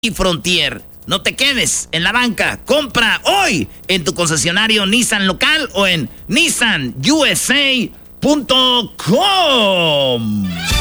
Frontier. No te quedes en la banca. Compra hoy en tu concesionario Nissan local o en nissanusa.com.